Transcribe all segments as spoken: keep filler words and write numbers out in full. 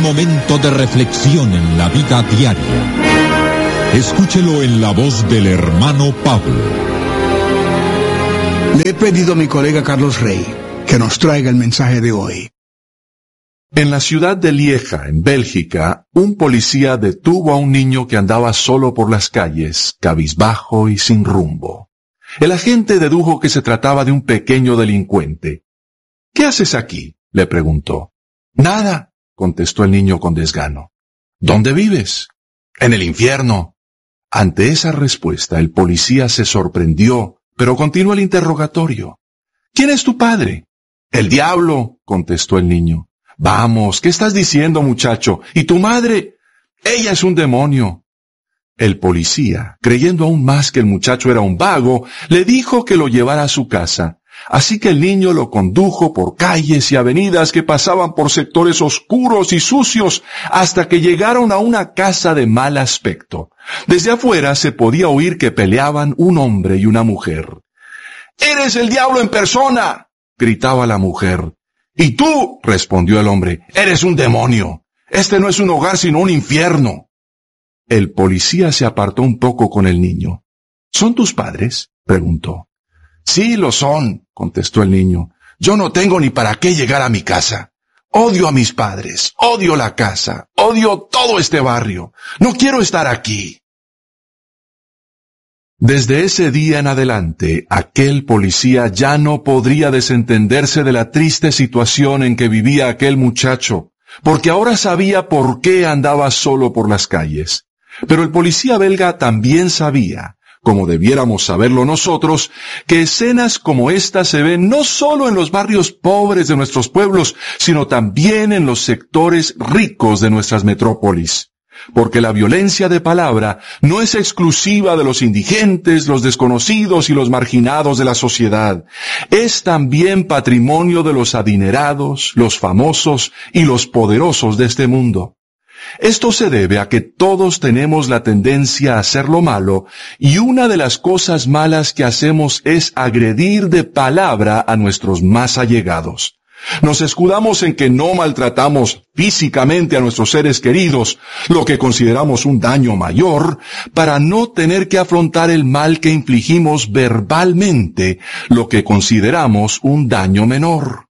momento de reflexión en la vida diaria. Escúchelo en la voz del hermano Pablo. Le he pedido a mi colega Carlos Rey que nos traiga el mensaje de hoy. En la ciudad de Lieja, en Bélgica, un policía detuvo a un niño que andaba solo por las calles, cabizbajo y sin rumbo. El agente dedujo que se trataba de un pequeño delincuente. «¿Qué haces aquí?», le preguntó. «Nada», contestó el niño con desgano. «¿Dónde vives?». «En el infierno». Ante esa respuesta, el policía se sorprendió, pero continuó el interrogatorio. «¿Quién es tu padre?». «El diablo», contestó el niño. «Vamos, ¿qué estás diciendo, muchacho? ¿Y tu madre?». «Ella es un demonio». El policía, creyendo aún más que el muchacho era un vago, le dijo que lo llevara a su casa. Así que el niño lo condujo por calles y avenidas que pasaban por sectores oscuros y sucios hasta que llegaron a una casa de mal aspecto. Desde afuera se podía oír que peleaban un hombre y una mujer. «¡Eres el diablo en persona!», gritaba la mujer. «Y tú», respondió el hombre, «eres un demonio. Este no es un hogar sino un infierno». El policía se apartó un poco con el niño. «¿Son tus padres?», preguntó. «Sí, lo son», contestó el niño. «Yo no tengo ni para qué llegar a mi casa. Odio a mis padres, odio la casa, odio todo este barrio. No quiero estar aquí». Desde ese día en adelante, aquel policía ya no podría desentenderse de la triste situación en que vivía aquel muchacho, porque ahora sabía por qué andaba solo por las calles. Pero el policía belga también sabía, como debiéramos saberlo nosotros, que escenas como esta se ven no solo en los barrios pobres de nuestros pueblos, sino también en los sectores ricos de nuestras metrópolis. Porque la violencia de palabra no es exclusiva de los indigentes, los desconocidos y los marginados de la sociedad. Es también patrimonio de los adinerados, los famosos y los poderosos de este mundo. Esto se debe a que todos tenemos la tendencia a hacer lo malo, y una de las cosas malas que hacemos es agredir de palabra a nuestros más allegados. Nos escudamos en que no maltratamos físicamente a nuestros seres queridos, lo que consideramos un daño mayor, para no tener que afrontar el mal que infligimos verbalmente, lo que consideramos un daño menor.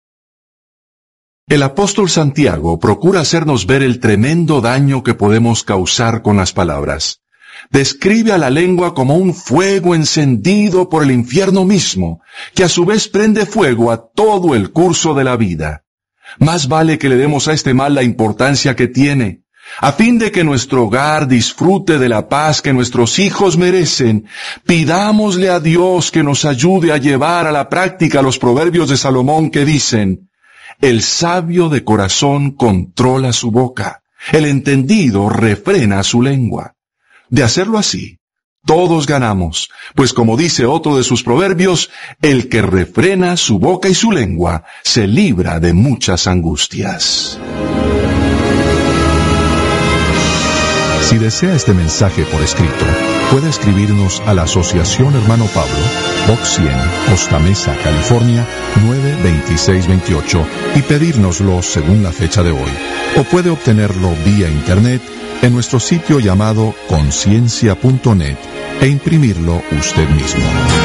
El apóstol Santiago procura hacernos ver el tremendo daño que podemos causar con las palabras. Describe a la lengua como un fuego encendido por el infierno mismo, que a su vez prende fuego a todo el curso de la vida. Más vale que le demos a este mal la importancia que tiene. A fin de que nuestro hogar disfrute de la paz que nuestros hijos merecen, pidámosle a Dios que nos ayude a llevar a la práctica los proverbios de Salomón que dicen: «El sabio de corazón controla su boca, el entendido refrena su lengua». De hacerlo así, todos ganamos, pues como dice otro de sus proverbios, el que refrena su boca y su lengua se libra de muchas angustias. Si desea este mensaje por escrito, puede escribirnos a la Asociación Hermano Pablo, Box cien, Costa Mesa, California, nueve veintiséis veintiocho, y pedírnoslo según la fecha de hoy. O puede obtenerlo vía internet en nuestro sitio llamado conciencia punto net e imprimirlo usted mismo.